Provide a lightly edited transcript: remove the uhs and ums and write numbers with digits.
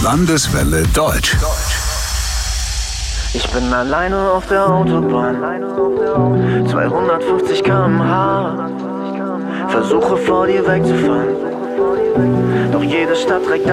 Landeswelle Deutsch. Ich bin alleine auf der Autobahn, 250 km/h, versuche vor dir wegzufahren, doch jede Stadt trägt